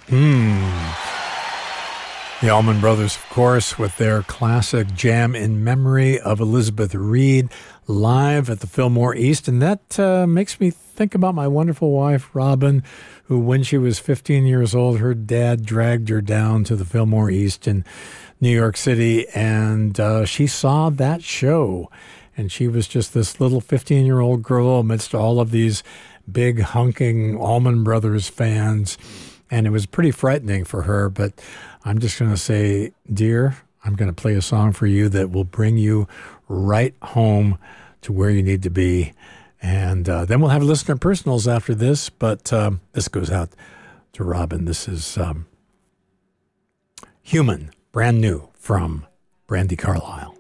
The Allman Brothers, of course, with their classic Jam in Memory of Elizabeth Reed live at the Fillmore East. And that makes me think about my wonderful wife, Robin, who, when she was 15 years old, her dad dragged her down to the Fillmore East in New York City, and she saw that show. And she was just this little 15-year-old girl amidst all of these big, hunking Allman Brothers fans. And it was pretty frightening for her, but I'm just going to say, dear, I'm going to play a song for you that will bring you right home to where you need to be. And then we'll have listener personals after this, but this goes out to Robin. This is Human, brand new from Brandi Carlile.